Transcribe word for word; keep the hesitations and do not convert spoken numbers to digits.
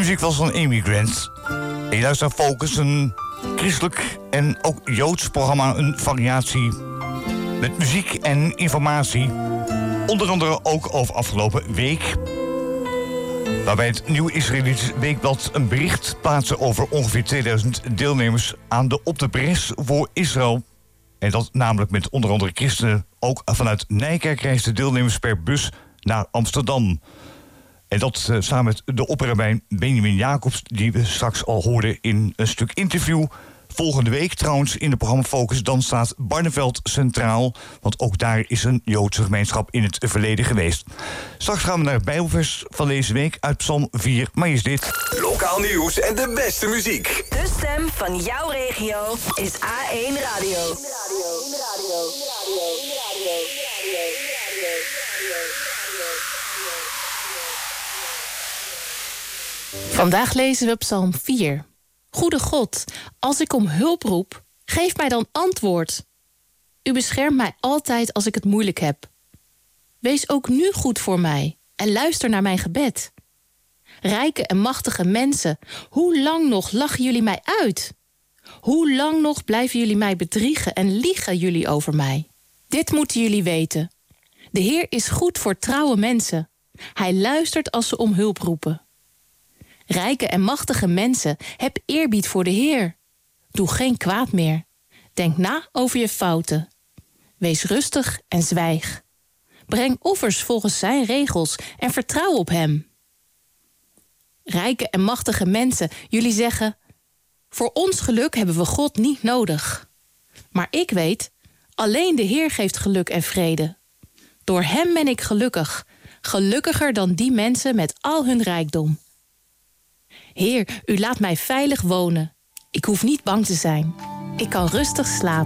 muziek was van Amy Grant. En je luistert naar Focus, een christelijk en ook Joods programma, een variatie met muziek en informatie. Onder andere ook over afgelopen week, waarbij het Nieuw Israëlitisch Weekblad een bericht plaatste over ongeveer tweeduizend deelnemers aan de Op de Bres voor Israël. En dat namelijk met onder andere christenen. Ook vanuit Nijkerk reisden deelnemers per bus naar Amsterdam. En dat uh, samen met de opperrabijn Benjamin Jacobs, die we straks al hoorden in een stuk interview. Volgende week trouwens in het programma Focus, dan staat Barneveld centraal. Want ook daar is een Joodse gemeenschap in het verleden geweest. Straks gaan we naar het Bijbelvers van deze week uit Psalm vier. Maar is dit lokaal nieuws en de beste muziek. De stem van jouw regio is A één Radio. Vandaag lezen we Psalm vier. Goede God, als ik om hulp roep, geef mij dan antwoord. U beschermt mij altijd als ik het moeilijk heb. Wees ook nu goed voor mij en luister naar mijn gebed. Rijke en machtige mensen, hoe lang nog lachen jullie mij uit? Hoe lang nog blijven jullie mij bedriegen en liegen jullie over mij? Dit moeten jullie weten. De Heer is goed voor trouwe mensen. Hij luistert als ze om hulp roepen. Rijke en machtige mensen, heb eerbied voor de Heer. Doe geen kwaad meer. Denk na over je fouten. Wees rustig en zwijg. Breng offers volgens zijn regels en vertrouw op hem. Rijke en machtige mensen, jullie zeggen: voor ons geluk hebben we God niet nodig. Maar ik weet, alleen de Heer geeft geluk en vrede. Door hem ben ik gelukkig, gelukkiger dan die mensen met al hun rijkdom. Heer, u laat mij veilig wonen. Ik hoef niet bang te zijn. Ik kan rustig slapen.